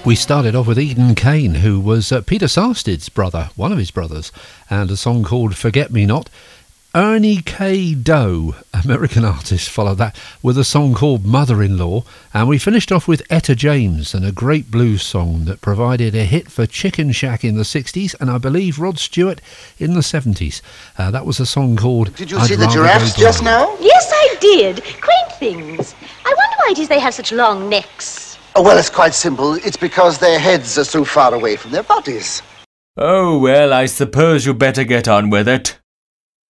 We started off with Eden Kane, who was Peter Sarsted's brother, one of his brothers, and a song called Forget Me Not. Ernie K. Doe, American artist, followed that with a song called Mother-in-Law, and we finished off with Etta James and a great blues song that provided a hit for Chicken Shack in the 60s and I believe Rod Stewart in the 70s. That was a song called Did you see the giraffes just now? Yes, I did. Quaint things. I wonder why it is they have such long necks. Oh, well, it's quite simple. It's because their heads are so far away from their bodies. Oh, well, I suppose you better get on with it.